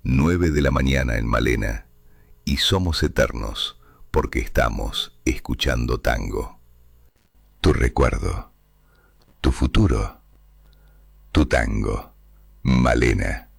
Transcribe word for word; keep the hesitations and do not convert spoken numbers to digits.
nueve de la mañana en Malena, y somos eternos porque estamos escuchando tango. Tu recuerdo, tu futuro, tu tango, Malena.